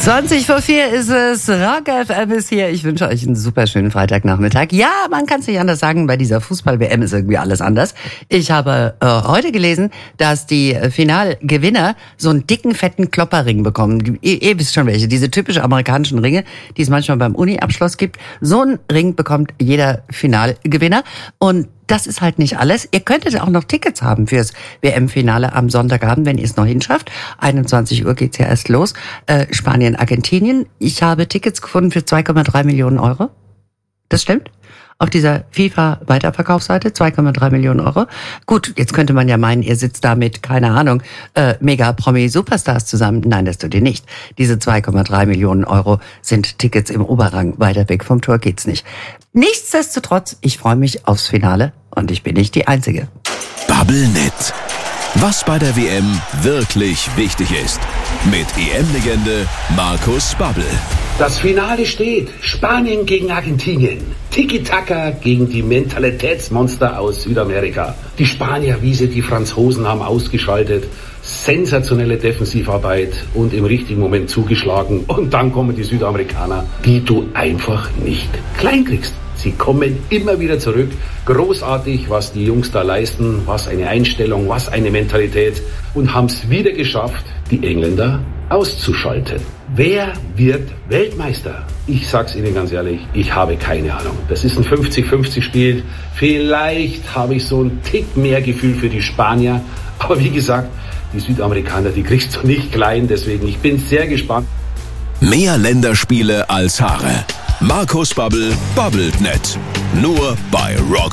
3:20 ist es. Rock FM ist hier. Ich wünsche euch einen super schönen Freitagnachmittag. Ja, man kann es nicht anders sagen. Bei dieser Fußball-WM ist irgendwie alles anders. Ich habe heute gelesen, dass die Finalgewinner so einen dicken, fetten Klopperring bekommen. Ihr wisst schon welche. Diese typisch amerikanischen Ringe, die es manchmal beim Uni-Abschluss gibt. So einen Ring bekommt jeder Finalgewinner. Und das ist halt nicht alles. Ihr könntet auch noch Tickets haben fürs WM-Finale am Sonntagabend, wenn ihr es noch hinschafft. 21 Uhr geht's ja erst los. Spanien, Argentinien. Ich habe Tickets gefunden für 2,3 Millionen Euro. Das stimmt. Auf dieser FIFA-Weiterverkaufsseite 2,3 Millionen Euro. Gut, jetzt könnte man ja meinen, ihr sitzt da mit, keine Ahnung, Mega-Promi-Superstars zusammen. Nein, das tut ihr nicht. Diese 2,3 Millionen Euro sind Tickets im Oberrang. Weiter weg vom Tor geht's nicht. Nichtsdestotrotz, ich freue mich aufs Finale und ich bin nicht die Einzige. Bubblenet. Was bei der WM wirklich wichtig ist. Mit EM-Legende Markus Babbel. Das Finale steht. Spanien gegen Argentinien. Tiki-Taka gegen die Mentalitätsmonster aus Südamerika. Die Spanier wie sie die Franzosen haben ausgeschaltet. Sensationelle Defensivarbeit und im richtigen Moment zugeschlagen. Und dann kommen die Südamerikaner, die du einfach nicht klein kriegst. Sie kommen immer wieder zurück. Großartig, was die Jungs da leisten, was eine Einstellung, was eine Mentalität. Und haben es wieder geschafft, die Engländer auszuschalten. Wer wird Weltmeister? Ich sag's Ihnen ganz ehrlich, ich habe keine Ahnung. Das ist ein 50-50 Spiel. Vielleicht habe ich so einen Tick mehr Gefühl für die Spanier. Aber wie gesagt, die Südamerikaner, die kriegst du nicht klein. Deswegen, ich bin sehr gespannt. Mehr Länderspiele als Haare. Markus Babbel babbelt net. Nur bei Rock